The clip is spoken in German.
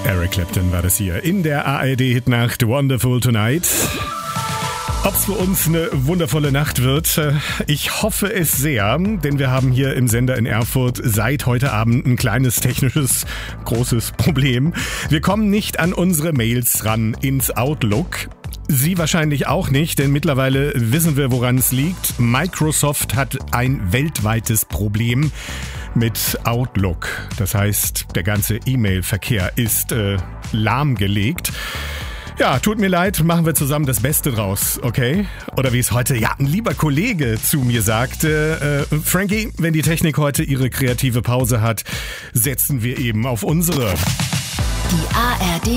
Eric Clapton war das hier in der ARD-Hitnacht Wonderful Tonight. Ob's für uns eine wundervolle Nacht wird, ich hoffe es sehr, denn wir haben hier im Sender in Erfurt seit heute Abend ein kleines technisches, großes Problem. Wir kommen nicht an unsere Mails ran ins Outlook. Sie wahrscheinlich auch nicht, denn mittlerweile wissen wir, woran es liegt. Microsoft hat ein weltweites Problem mit Outlook. Das heißt, der ganze E-Mail-Verkehr ist lahmgelegt. Ja, tut mir leid, machen wir zusammen das Beste draus, okay? Oder wie es heute ein lieber Kollege zu mir sagte, Frankie, wenn die Technik heute ihre kreative Pause hat, setzen wir eben auf unsere. Die ARD